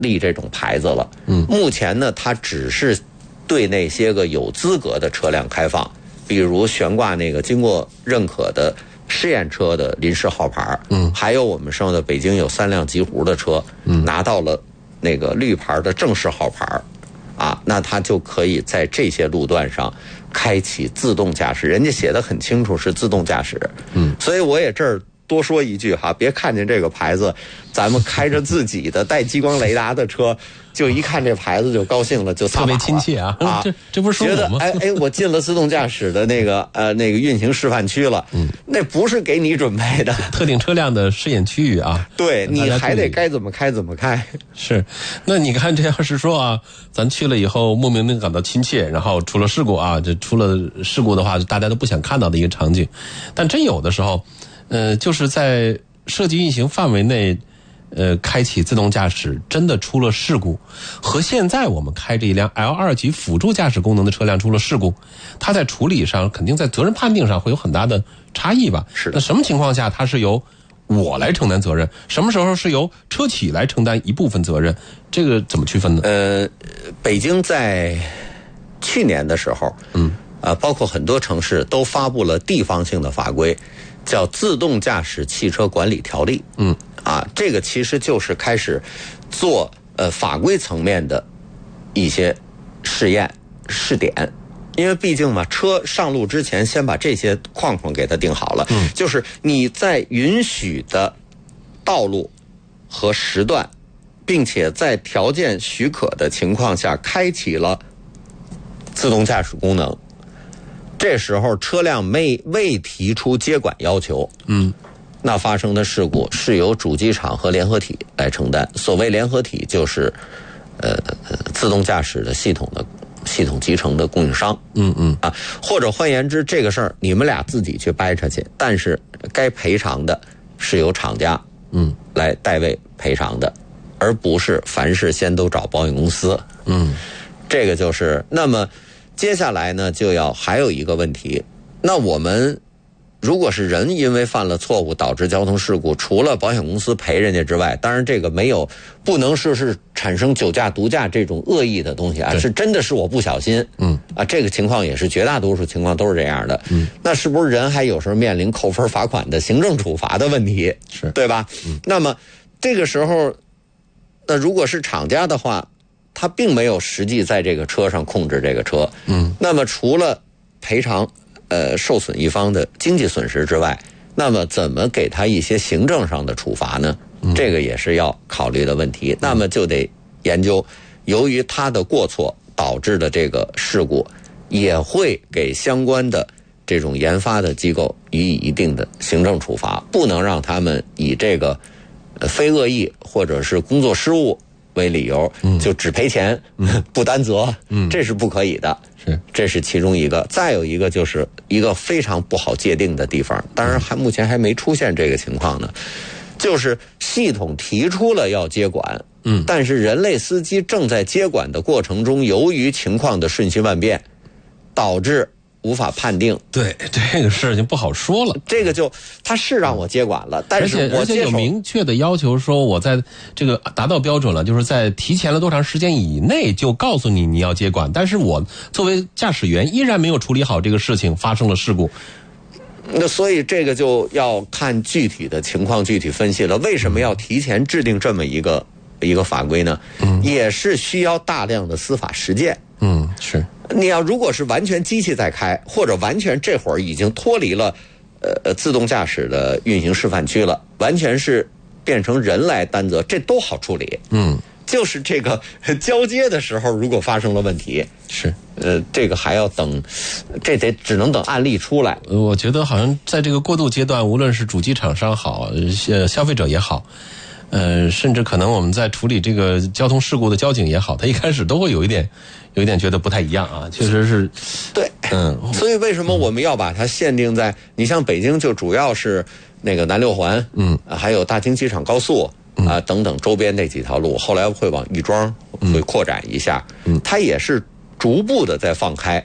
立这种牌子了。目前呢，它只是对那些个有资格的车辆开放，比如悬挂那个经过认可的试验车的临时号牌，还有我们说的北京有3辆极狐的车，拿到了那个绿牌的正式号牌，啊，那它就可以在这些路段上开启自动驾驶，人家写的很清楚是自动驾驶。所以我也这儿多说一句哈，别看见这个牌子，咱们开着自己的带激光雷达的车，就一看这牌子就高兴了，就特别亲切啊！这不是说我吗？ 觉得我进了自动驾驶的那个运行示范区了。那不是给你准备的特定车辆的试验区域啊。 对，你还得该怎么开怎么开。 是，那你看这要是说啊，咱去了以后莫名的感到亲切，然后出了事故啊，这出了事故的话，大家都不想看到的一个场景。但真有的时候，就是在设计运行范围内。开启自动驾驶真的出了事故，和现在我们开着一辆 L2 级辅助驾驶功能的车辆出了事故，它在处理上肯定在责任判定上会有很大的差异吧？ 是的。 那什么情况下它是由我来承担责任？什么时候是由车企来承担一部分责任？这个怎么区分呢？ 北京在去年的时候，包括很多城市都发布了地方性的法规，叫《自动驾驶汽车管理条例》。这个其实就是开始做法规层面的一些试验试点，因为毕竟嘛，车上路之前先把这些框框给它定好了，就是你在允许的道路和时段，并且在条件许可的情况下开启了自动驾驶功能，这时候车辆未提出接管要求，那发生的事故是由主机厂和联合体来承担。所谓联合体就是自动驾驶的系统集成的供应商。或者换言之，这个事儿你们俩自己去掰扯去，但是该赔偿的是由厂家来代为赔偿的，而不是凡事先都找保险公司。这个就是。那么接下来呢，就要还有一个问题，那我们如果是人因为犯了错误导致交通事故，除了保险公司赔人家之外，当然这个不能是产生酒驾毒驾这种恶意的东西啊，是真的是我不小心。这个情况也是绝大多数情况都是这样的。那是不是人还有时候面临扣分罚款的行政处罚的问题？ 是， 对吧？那么这个时候，那如果是厂家的话，他并没有实际在这个车上控制这个车。那么除了赔偿受损一方的经济损失之外，那么怎么给他一些行政上的处罚呢？这个也是要考虑的问题。那么就得研究，由于他的过错导致的这个事故，也会给相关的这种研发的机构予以一定的行政处罚，不能让他们以这个非恶意或者是工作失误为理由就只赔钱不担责，这是不可以的。这是其中一个。再有一个就是一个非常不好界定的地方，当然目前还没出现这个情况呢，就是系统提出了要接管，但是人类司机正在接管的过程中，由于情况的瞬息万变，导致无法判定。 对，这个事情不好说了。 这个就他是让我接管了，但是而且有明确的要求说，我在这个达到标准了，就是在提前了多长时间以内就告诉你要接管，但是我作为驾驶员依然没有处理好这个事情，发生了事故。 那所以这个就要看具体的情况具体分析了。为什么要提前制定这么一个法规呢？也是需要大量的司法实践。 是。 你要如果是完全机器在开，或者完全这会儿已经脱离了自动驾驶的运行示范区了，完全是变成人来担责，这都好处理。就是这个交接的时候，如果发生了问题， 是这个还要等，这只能等案例出来。 我觉得好像在这个过渡阶段，无论是主机厂商好，消费者也好，甚至可能我们在处理这个交通事故的交警也好，他一开始都会有一点觉得不太一样啊，确实是。 对，所以为什么我们要把它限定在你像北京就主要是那个南六环，还有大兴机场高速等等周边那几条路，后来会往亦庄会扩展一下，它也是逐步的在放开。它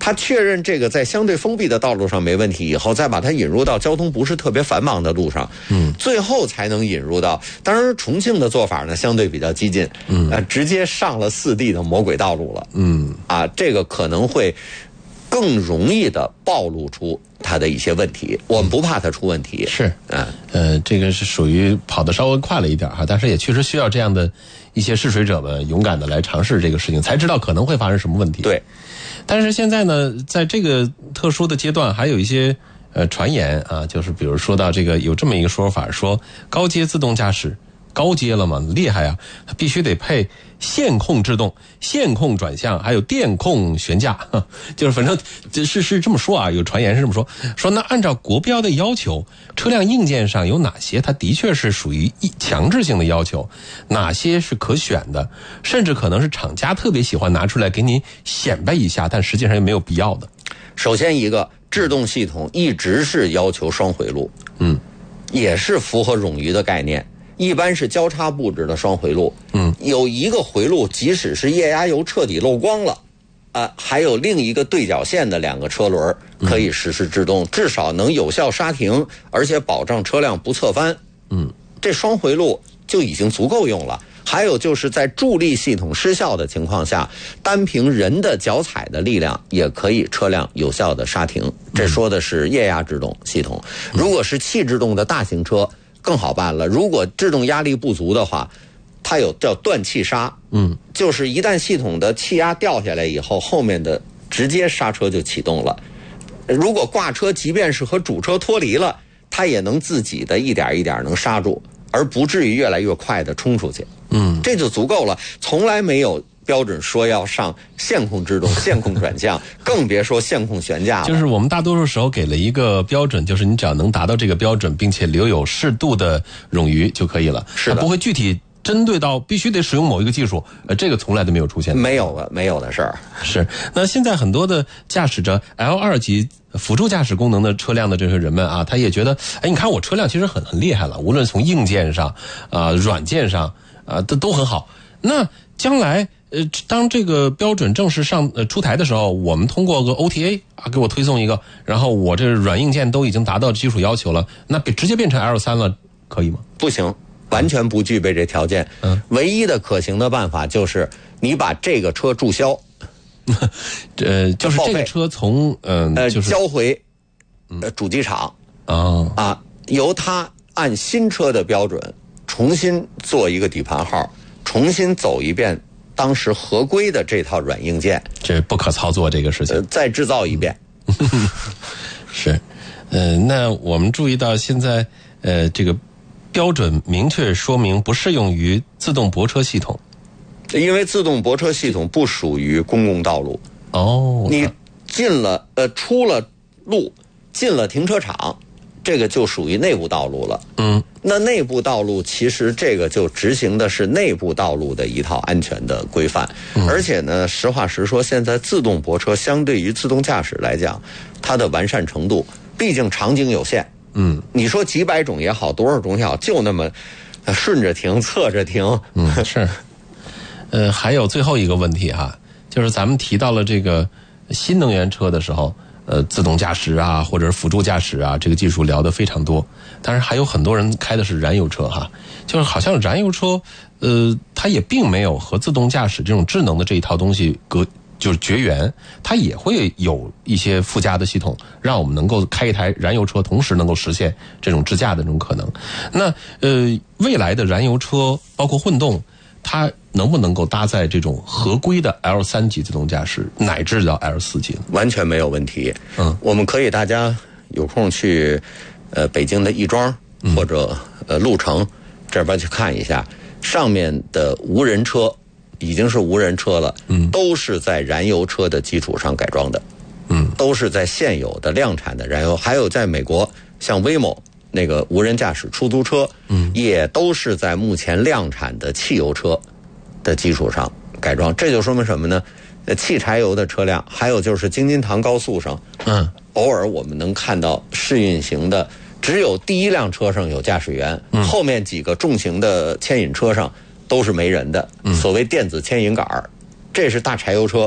他确认这个在相对封闭的道路上没问题以后，再把它引入到交通不是特别繁忙的路上，最后才能引入到。当然，重庆的做法呢相对比较激进，直接上了4D 的魔鬼道路了，这个可能会更容易的暴露出它的一些问题。我们不怕它出问题， 是，这个是属于跑得稍微快了一点哈，但是也确实需要这样的一些试水者们勇敢的来尝试这个事情，才知道可能会发生什么问题。 对。 但是现在呢，在这个特殊的阶段，还有一些传言啊，就是比如说到这个有这么一个说法，说高阶自动驾驶高阶了嘛，厉害啊，它必须得配线控制动、线控转向，还有电控悬架，就是反正是这么说啊，有传言是这么说那按照国标的要求，车辆硬件上有哪些它的确是属于强制性的要求，哪些是可选的，甚至可能是厂家特别喜欢拿出来给你显摆一下，但实际上又没有必要的。 首先一个制动系统一直是要求双回路，也是符合冗余的概念。一般是交叉布置的双回路，有一个回路，即使是液压油彻底漏光了，还有另一个对角线的2个车轮可以实施制动，至少能有效刹停，而且保障车辆不侧翻。这双回路就已经足够用了。还有就是在助力系统失效的情况下，单凭人的脚踩的力量也可以车辆有效的刹停。这说的是液压制动系统。如果是气制动的大型车更好办了，如果制动压力不足的话，它有叫断气刹，就是一旦系统的气压掉下来以后，后面的直接刹车就启动了。如果挂车即便是和主车脱离了，它也能自己的一点一点能刹住，而不至于越来越快的冲出去。这就足够了，从来没有标准说要上线控制动、线控转向，更别说线控悬架了。 就是我们大多数时候给了一个标准，就是你只要能达到这个标准，并且留有适度的冗余就可以了。 是的， 不会具体针对到必须得使用某一个技术，这个从来都没有出现。 没有的事儿。 是，那现在很多的驾驶着 L2 级辅助驾驶功能的车辆的这些人们啊，他也觉得，你看我车辆其实很厉害了，无论从硬件上软件上都很好。那将来当这个标准正式出台的时候，我们通过个 OTA 给我推送一个，然后我这软硬件都已经达到基础要求了，那直接变成 L3 了，可以吗？ 不行，完全不具备这条件。唯一的可行的办法就是你把这个车注销， 就是这个车从就是交回主机厂由他按新车的标准重新做一个底盘号，重新走一遍当时合规的这套软硬件。 这不可操作这个事情， 再制造一遍。 是，那我们注意到现在这个标准明确说明不适用于自动泊车系统， 因为自动泊车系统不属于公共道路。你进了出了路，进了停车场，这个就属于内部道路了。那内部道路其实这个就执行的是内部道路的一套安全的规范。而且呢，实话实说，现在自动泊车相对于自动驾驶来讲，它的完善程度，毕竟场景有限。你说几百种也好，多少种也好，就那么顺着停、侧着停。 是。还有最后一个问题哈，就是咱们提到了这个新能源车的时候，自动驾驶啊，或者是辅助驾驶啊，这个技术聊得非常多。但是还有很多人开的是燃油车哈，就是好像燃油车，它也并没有和自动驾驶这种智能的这一套东西就是绝缘，它也会有一些附加的系统，让我们能够开一台燃油车，同时能够实现这种自驾的这种可能。那未来的燃油车包括混动，它能不能够搭载这种合规的 L3 级自动驾驶，乃至到 L4 级？ 完全没有问题。我们可以大家有空去北京的亦庄或者鹿城这边去看一下，上面的无人车已经是无人车了，都是在燃油车的基础上改装的，都是在现有的量产的燃油，还有在美国像 Waymo 那个无人驾驶出租车，也都是在目前量产的汽油车的基础上改装。这就说明什么呢？汽柴油的车辆，还有就是京津塘高速上，偶尔我们能看到试运行的，只有第一辆车上有驾驶员，后面几个重型的牵引车上都是没人的，所谓电子牵引杆，这是大柴油车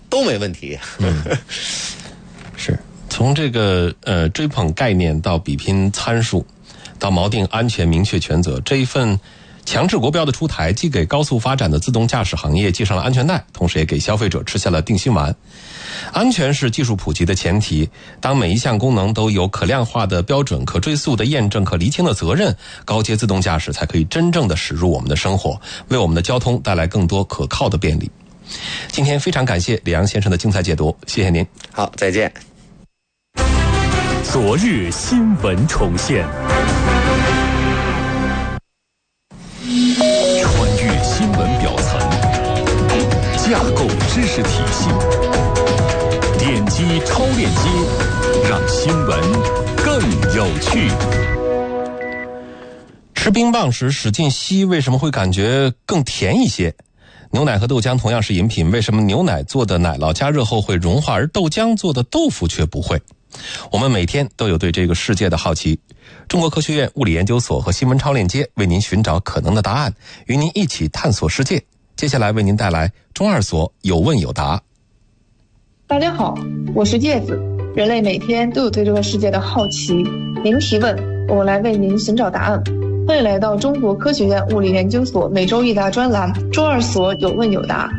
都没问题。 是从这个追捧概念到比拼参数，到锚定安全明确权责，这一份强制国标的出台，既给高速发展的自动驾驶行业系上了安全带，同时也给消费者吃下了定心丸。安全是技术普及的前提，当每一项功能都有可量化的标准、可追溯的验证、可厘清的责任，高阶自动驾驶才可以真正的驶入我们的生活，为我们的交通带来更多可靠的便利。今天非常感谢李阳先生的精彩解读，谢谢您。 好，再见。 昨日新闻重现，穿越新闻表层，架构知识体系，点击超链接，让新闻更有趣。 吃冰棒时使劲吸，为什么会感觉更甜一些？牛奶和豆浆同样是饮品，为什么牛奶做的奶酪加热后会融化，而豆浆做的豆腐却不会？我们每天都有对这个世界的好奇。中国科学院物理研究所和新闻超链接为您寻找可能的答案，与您一起探索世界。接下来为您带来中二所有问有答。 大家好，我是叶子。人类每天都有对这个世界的好奇，您提问，我们来为您寻找答案。欢迎来到中国科学院物理研究所每周一答专栏，中二所有问有答。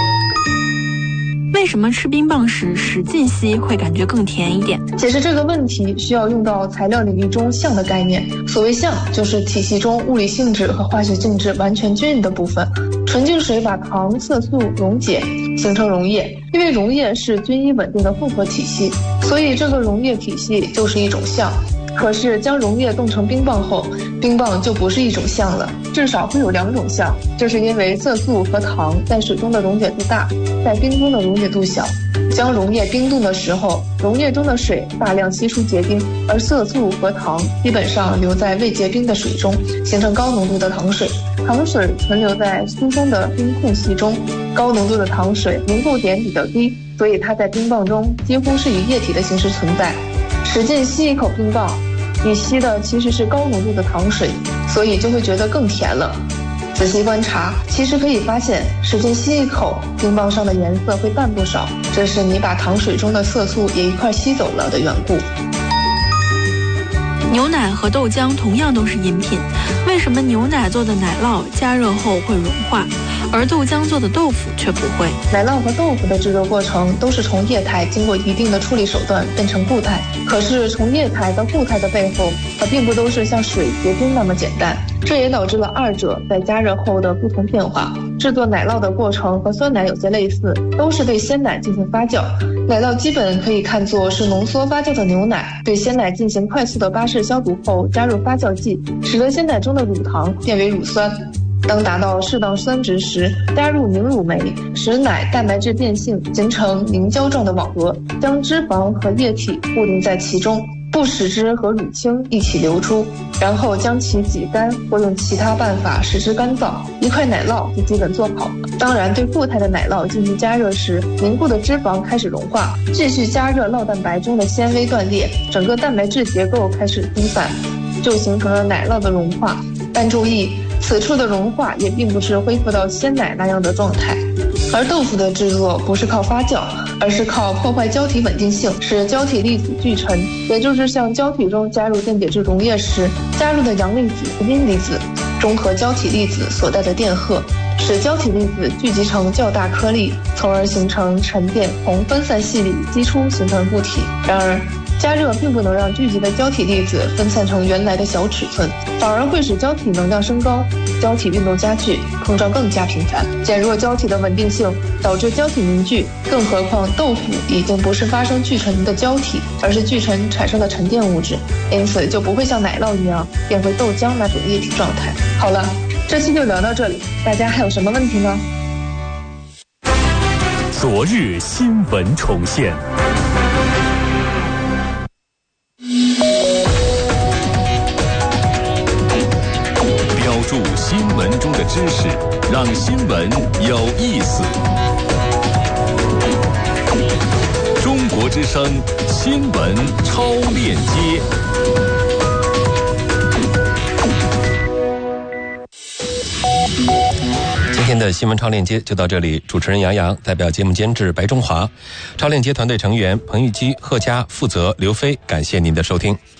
为什么吃冰棒时使劲吸会感觉更甜一点？ 解释这个问题需要用到材料领域中相的概念。所谓相，就是体系中物理性质和化学性质完全均匀的部分。纯净水把糖、色素溶解，形成溶液。因为溶液是均一稳定的复合体系，所以这个溶液体系就是一种相。可是将溶液冻成冰棒后，冰棒就不是一种相了，至少会有两种相。这是因为色素和糖在水中的溶解度大，在冰中的溶解度小。将溶液冰冻的时候，溶液中的水大量稀疏结冰，而色素和糖基本上留在未结冰的水中，形成高浓度的糖水。糖水存留在疏松的冰空隙中，高浓度的糖水凝固点比较低，所以它在冰棒中几乎是以液体的形式存在。使劲吸一口冰棒，你吸的其实是高浓度的糖水，所以就会觉得更甜了。仔细观察，其实可以发现，使劲吸一口，冰棒上的颜色会淡不少，这是你把糖水中的色素也一块吸走了的缘故。 牛奶和豆浆同样都是饮品，为什么牛奶做的奶酪加热后会融化，而豆浆做的豆腐却不会？ 奶酪和豆腐的制作过程都是从液态经过一定的处理手段变成固态，可是从液态到固态的背后，它并不都是像水结冰那么简单，这也导致了二者在加热后的不同变化。制作奶酪的过程和酸奶有些类似，都是对鲜奶进行发酵。奶酪基本可以看作是浓缩发酵的牛奶，对鲜奶进行快速的巴氏消毒后，加入发酵剂，使得鲜奶中的乳糖变为乳酸。当达到适当酸值时，加入凝乳酶，使奶蛋白质变性，形成凝胶状的网格，将脂肪和液体固定在其中，不使之和乳清一起流出，然后将其挤干或用其他办法使之干燥，一块奶酪就基本做好了。当然，对固态的奶酪进行加热时，凝固的脂肪开始融化，继续加热酪蛋白中的纤维断裂，整个蛋白质结构开始分散，就形成了奶酪的融化。但注意，此处的融化也并不是恢复到鲜奶那样的状态。而豆腐的制作不是靠发酵，而是靠破坏胶体稳定性，使胶体粒子聚沉，也就是向胶体中加入电解质溶液时加入的阳离子和阴离子中和胶体粒子所带的电荷，使胶体粒子聚集成较大颗粒，从而形成沉淀从分散细粒激出形成固体。然而加热并不能让聚集的胶体粒子分散成原来的小尺寸，反而会使胶体能量升高，胶体运动加剧，碰撞更加频繁，减弱胶体的稳定性，导致胶体凝聚。更何况豆腐已经不是发生聚沉的胶体，而是聚沉产生的沉淀物质，因此就不会像奶酪一样变回豆浆那种液体状态。好了，这期就聊到这里，大家还有什么问题呢？ 昨日新闻重现。注新闻中的知识，让新闻有意思。中国之声新闻超链接。 今天天的新闻超链接就到这里，主持人杨洋，代表节目监制白中华，超链接团队成员彭玉基、贺佳，负责刘飞，感谢您的收听。